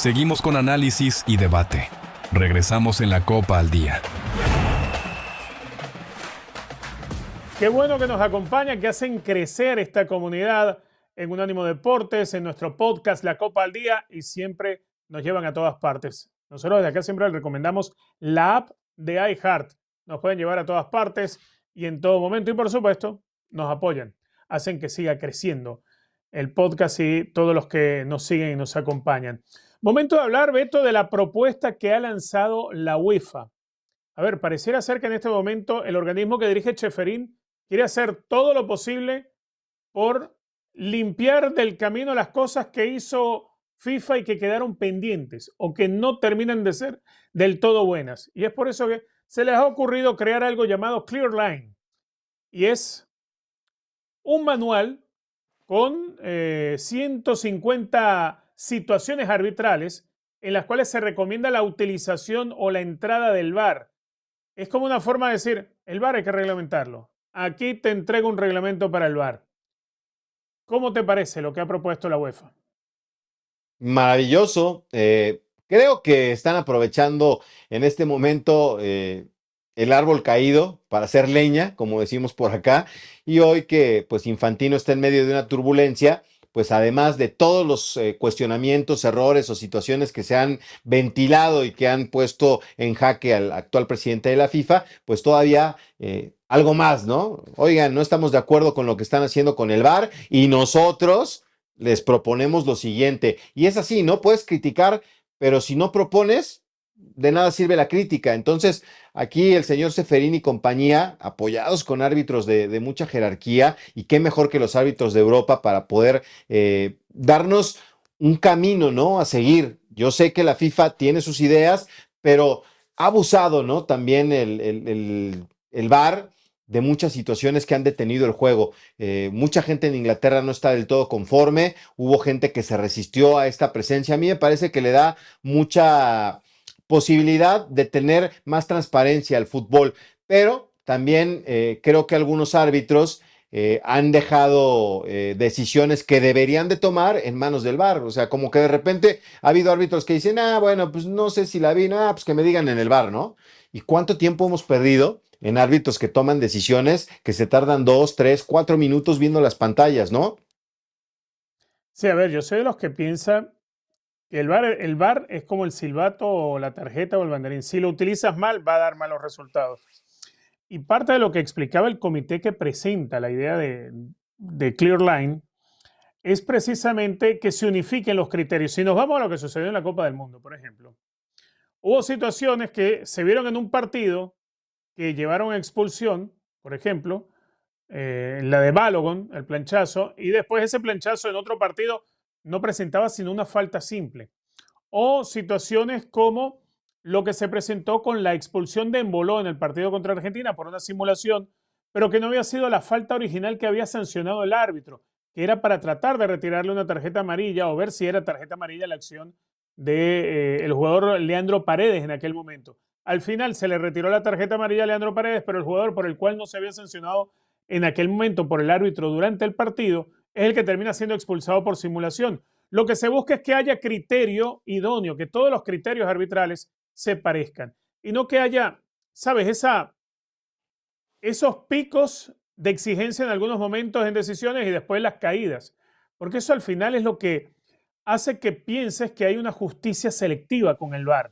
Seguimos con análisis y debate. Regresamos en la Copa al Día. Qué bueno que nos acompañan, que hacen crecer esta comunidad en Unánimo Deportes, en nuestro podcast La Copa al Día, y siempre nos llevan a todas partes. Nosotros desde acá siempre les recomendamos la app de iHeart. Nos pueden llevar a todas partes y en todo momento, y por supuesto, nos apoyan. Hacen que siga creciendo el podcast y todos los que nos siguen y nos acompañan. Momento de hablar, Beto, de la propuesta que ha lanzado la UEFA. A ver, pareciera ser que en este momento el organismo que dirige Ceferín quiere hacer todo lo posible por limpiar del camino las cosas que hizo FIFA y que quedaron pendientes o que no terminan de ser del todo buenas. Y es por eso que se les ha ocurrido crear algo llamado Clear Line. Y es un manual con 150 situaciones arbitrales en las cuales se recomienda la utilización o la entrada del VAR. Es como una forma de decir, el VAR hay que reglamentarlo. Aquí te entrego un reglamento para el VAR. ¿Cómo te parece lo que ha propuesto la UEFA? Maravilloso. Creo que están aprovechando en este momento el árbol caído para hacer leña, como decimos por acá, y hoy que pues Infantino está en medio de una turbulencia, pues además de todos los cuestionamientos, errores o situaciones que se han ventilado y que han puesto en jaque al actual presidente de la FIFA, pues todavía algo más, ¿no? Oigan, no estamos de acuerdo con lo que están haciendo con el VAR y nosotros les proponemos lo siguiente. Y es así, ¿no? Puedes criticar, pero si no propones, de nada sirve la crítica. Entonces, aquí el señor Ceferín y compañía, apoyados con árbitros de mucha jerarquía, y qué mejor que los árbitros de Europa para poder darnos un camino, ¿no? A seguir. Yo sé que la FIFA tiene sus ideas, pero ha abusado, ¿no? También el VAR de muchas situaciones que han detenido el juego. Mucha gente en Inglaterra no está del todo conforme, hubo gente que se resistió a esta presencia. A mí me parece que le da mucha posibilidad de tener más transparencia al fútbol, pero también creo que algunos árbitros han dejado decisiones que deberían de tomar en manos del VAR. O sea, como que de repente ha habido árbitros que dicen, bueno, pues no sé si la vi, pues que me digan en el VAR, ¿no? ¿Y cuánto tiempo hemos perdido en árbitros que toman decisiones que se tardan 2, 3, 4 minutos viendo las pantallas, ¿no? Sí, a ver, yo soy de los que piensan que el VAR es como el silbato o la tarjeta o el banderín. Si lo utilizas mal, va a dar malos resultados. Y parte de lo que explicaba el comité que presenta la idea de Clear Line es precisamente que se unifiquen los criterios. Si nos vamos a lo que sucedió en la Copa del Mundo, por ejemplo, hubo situaciones que se vieron en un partido que llevaron a expulsión, por ejemplo, la de Balogun, el planchazo, y después ese planchazo en otro partido no presentaba sino una falta simple. O situaciones como lo que se presentó con la expulsión de Embolo en el partido contra Argentina por una simulación, pero que no había sido la falta original que había sancionado el árbitro, que era para tratar de retirarle una tarjeta amarilla o ver si era tarjeta amarilla la acción del el jugador Leandro Paredes en aquel momento. Al final se le retiró la tarjeta amarilla a Leandro Paredes, pero el jugador por el cual no se había sancionado en aquel momento por el árbitro durante el partido es el que termina siendo expulsado por simulación. Lo que se busca es que haya criterio idóneo, que todos los criterios arbitrales se parezcan y no que haya, ¿sabes? Esos picos de exigencia en algunos momentos en decisiones y después las caídas, porque eso al final es lo que hace que pienses que hay una justicia selectiva con el VAR.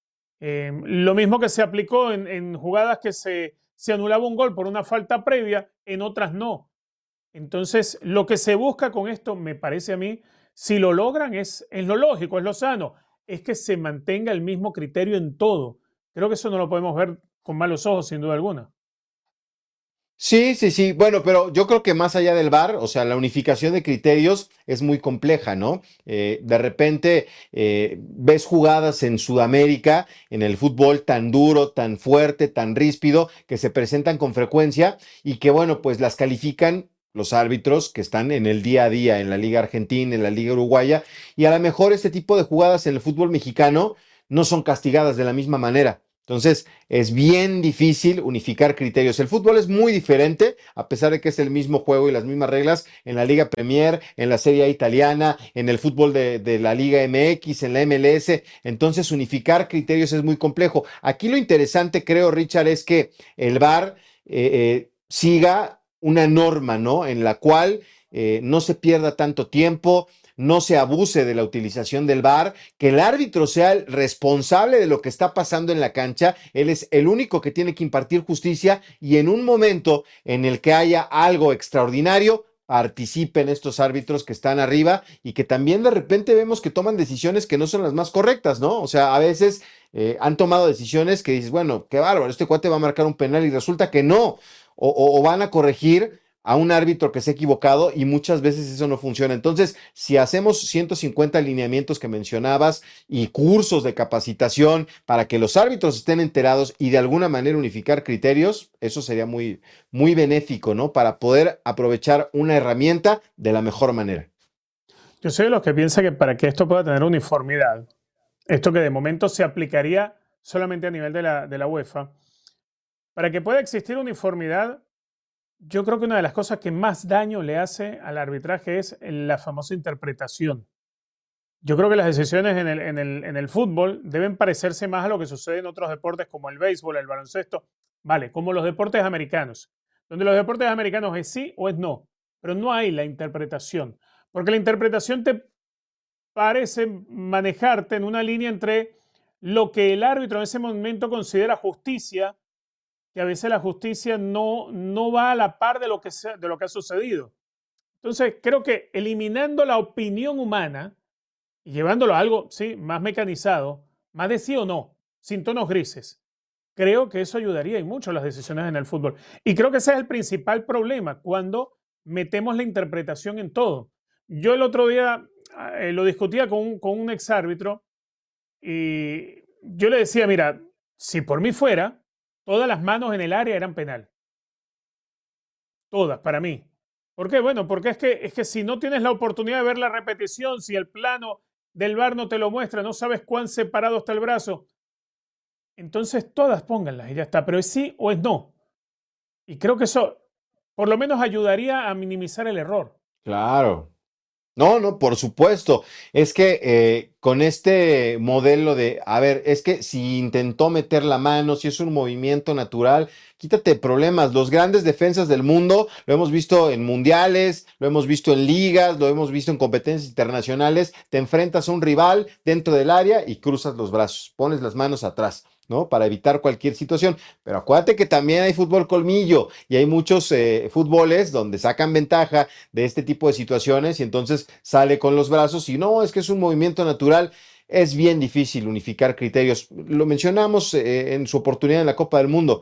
Lo mismo que se aplicó en jugadas que se anulaba un gol por una falta previa, en otras no. Entonces, lo que se busca con esto, me parece a mí, si lo logran es lo lógico, es lo sano, es que se mantenga el mismo criterio en todo. Creo que eso no lo podemos ver con malos ojos, sin duda alguna. Sí, sí, sí. Bueno, pero yo creo que más allá del VAR, o sea, la unificación de criterios es muy compleja, ¿no? De repente ves jugadas en Sudamérica, en el fútbol tan duro, tan fuerte, tan ríspido, que se presentan con frecuencia y que, bueno, pues las califican los árbitros que están en el día a día, en la Liga Argentina, en la Liga Uruguaya, y a lo mejor este tipo de jugadas en el fútbol mexicano no son castigadas de la misma manera. Entonces, es bien difícil unificar criterios. El fútbol es muy diferente, a pesar de que es el mismo juego y las mismas reglas en la Liga Premier, en la Serie A italiana, en el fútbol de la Liga MX, en la MLS. Entonces, unificar criterios es muy complejo. Aquí lo interesante, creo, Richard, es que el VAR siga una norma, ¿no? En la cual no se pierda tanto tiempo, no se abuse de la utilización del VAR, que el árbitro sea el responsable de lo que está pasando en la cancha. Él es el único que tiene que impartir justicia y en un momento en el que haya algo extraordinario, participen estos árbitros que están arriba y que también de repente vemos que toman decisiones que no son las más correctas, ¿no? O sea, a veces han tomado decisiones que dices, bueno, qué bárbaro, este cuate va a marcar un penal y resulta que no, o van a corregir a un árbitro que se ha equivocado y muchas veces eso no funciona. Entonces, si hacemos 150 alineamientos que mencionabas y cursos de capacitación para que los árbitros estén enterados y de alguna manera unificar criterios, eso sería muy, muy benéfico, ¿no? Para poder aprovechar una herramienta de la mejor manera. Yo soy de los que piensa que para que esto pueda tener uniformidad, esto que de momento se aplicaría solamente a nivel de la UEFA, para que pueda existir uniformidad, yo creo que una de las cosas que más daño le hace al arbitraje es la famosa interpretación. Yo creo que las decisiones en el fútbol deben parecerse más a lo que sucede en otros deportes como el béisbol, el baloncesto, vale, como los deportes americanos, donde los deportes americanos es sí o es no, pero no hay la interpretación, porque la interpretación te parece manejarte en una línea entre lo que el árbitro en ese momento considera justicia, que a veces la justicia no va a la par de de lo que ha sucedido. Entonces, creo que eliminando la opinión humana y llevándolo a algo, sí, más mecanizado, más de sí o no, sin tonos grises, creo que eso ayudaría y mucho a las decisiones en el fútbol. Y creo que ese es el principal problema cuando metemos la interpretación en todo. Yo el otro día lo discutía con un exárbitro y yo le decía, mira, si por mí fuera, todas las manos en el área eran penal. Todas, para mí. ¿Por qué? Bueno, porque es que si no tienes la oportunidad de ver la repetición, si el plano del VAR no te lo muestra, no sabes cuán separado está el brazo, entonces todas pónganlas y ya está, pero es sí o es no. Y creo que eso por lo menos ayudaría a minimizar el error. Claro. No, no, por supuesto. Es que con este modelo de, a ver, es que si intentó meter la mano, si es un movimiento natural, quítate problemas. Los grandes defensas del mundo, lo hemos visto en mundiales, lo hemos visto en ligas, lo hemos visto en competencias internacionales, te enfrentas a un rival dentro del área y cruzas los brazos, pones las manos atrás, ¿no? Para evitar cualquier situación. Pero acuérdate que también hay fútbol colmillo y hay muchos fútboles donde sacan ventaja de este tipo de situaciones y entonces sale con los brazos y no, es que es un movimiento natural. Es bien difícil unificar criterios. Lo mencionamos en su oportunidad en la Copa del Mundo.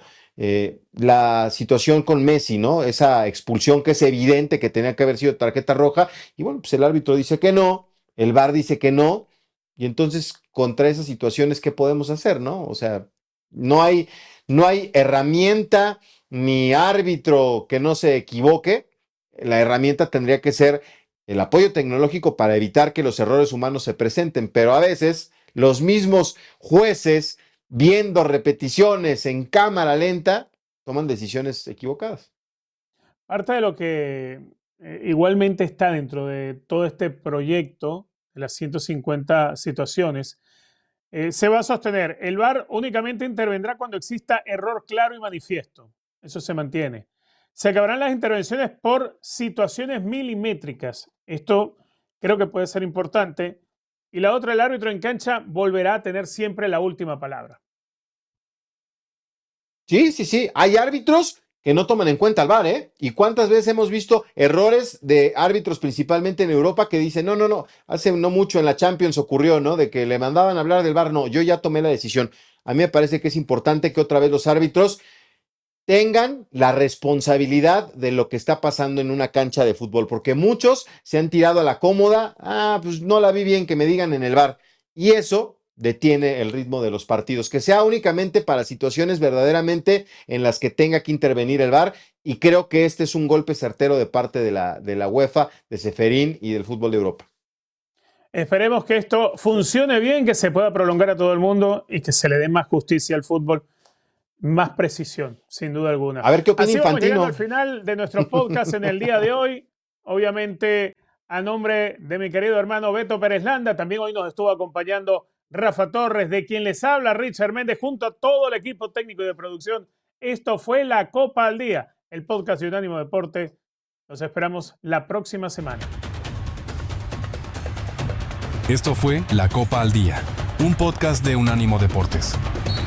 La situación con Messi, ¿no? Esa expulsión que es evidente que tenía que haber sido tarjeta roja y bueno, pues el árbitro dice que no, el VAR dice que no y entonces contra esas situaciones, ¿qué podemos hacer, no? O sea, no hay, no hay herramienta ni árbitro que no se equivoque. La herramienta tendría que ser el apoyo tecnológico para evitar que los errores humanos se presenten, pero a veces los mismos jueces, viendo repeticiones en cámara lenta, toman decisiones equivocadas. Parte de lo que igualmente está dentro de todo este proyecto, de las 150 situaciones, se va a sostener. El VAR únicamente intervendrá cuando exista error claro y manifiesto. Eso se mantiene. Se acabarán las intervenciones por situaciones milimétricas. Esto creo que puede ser importante. Y la otra, el árbitro en cancha volverá a tener siempre la última palabra. Sí, sí, sí. Hay árbitros que no toman en cuenta al VAR, ¿eh? ¿Y cuántas veces hemos visto errores de árbitros, principalmente en Europa, que dicen, no, no, no, hace no mucho en la Champions ocurrió, ¿no? De que le mandaban a hablar del VAR, no, yo ya tomé la decisión. A mí me parece que es importante que otra vez los árbitros tengan la responsabilidad de lo que está pasando en una cancha de fútbol, porque muchos se han tirado a la cómoda, pues no la vi bien, que me digan en el VAR, y eso detiene el ritmo de los partidos, que sea únicamente para situaciones verdaderamente en las que tenga que intervenir el VAR, y creo que este es un golpe certero de parte de la UEFA, de Ceferín y del fútbol de Europa. Esperemos que esto funcione bien, que se pueda prolongar a todo el mundo y que se le dé más justicia al fútbol, más precisión, sin duda alguna. A ver qué opina Así vamos Infantino. llegando al final de nuestro podcast en el día de hoy. Obviamente, a nombre de mi querido hermano Beto Pérez Landa, también hoy nos estuvo acompañando Rafa Torres, de quien les habla Richard Méndez, junto a todo el equipo técnico y de producción. Esto fue La Copa al Día, el podcast de Unánimo Deporte. Los esperamos la próxima semana. Esto fue La Copa al Día, un podcast de Unánimo Deportes.